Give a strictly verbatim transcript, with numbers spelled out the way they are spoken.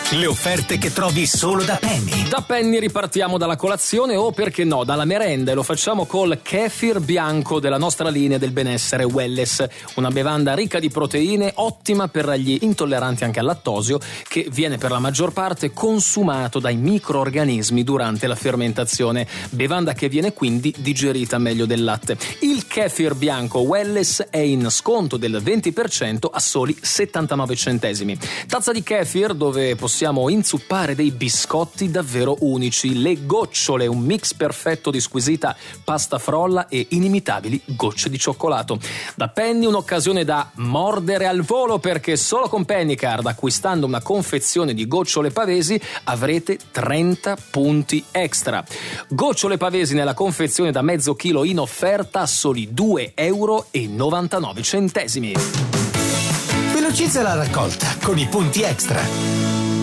Le offerte che trovi solo da Penny. Da Penny ripartiamo dalla colazione o, perché no, dalla merenda, e lo facciamo col kefir bianco della nostra linea del benessere Welless, una bevanda ricca di proteine, ottima per gli intolleranti anche al lattosio, che viene per la maggior parte consumato dai microorganismi durante la fermentazione, bevanda che viene quindi digerita meglio del latte. Il kefir bianco Welless è in sconto del venti per cento a soli settantanove centesimi. Tazza di kefir dove possiamo Possiamo inzuppare dei biscotti davvero unici, le gocciole, un mix perfetto di squisita pasta frolla e inimitabili gocce di cioccolato. Da Penny un'occasione da mordere al volo, perché solo con Pennycard, acquistando una confezione di gocciole pavesi, avrete trenta punti extra. Gocciole pavesi nella confezione da mezzo chilo in offerta a soli due euro e novantanove centesimi. Velocizza la raccolta con i punti extra.